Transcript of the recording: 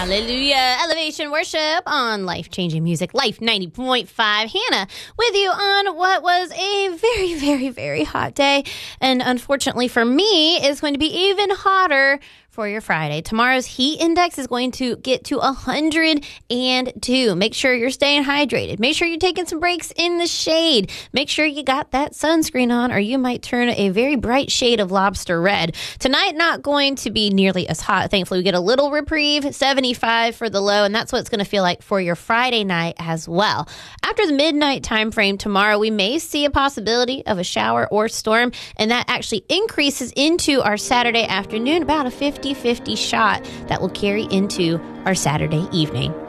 Hallelujah. Elevation Worship on Life-Changing Music, Life 90.5. Hannah with you on what was a very, very, very hot day. And unfortunately for me, it's going to be even hotter for your Friday. Tomorrow's heat index is going to get to 102. Make sure you're staying hydrated. Make sure you're taking some breaks in the shade. Make sure you got that sunscreen on, or you might turn a very bright shade of lobster red. Tonight, not going to be nearly as hot. Thankfully, we get a little reprieve, 75 for the low, and that's what it's going to feel like for your Friday night as well. After the midnight time frame tomorrow, we may see a possibility of a shower or storm, and that actually increases into our Saturday afternoon, about a 50-50 shot that will carry into our Saturday evening.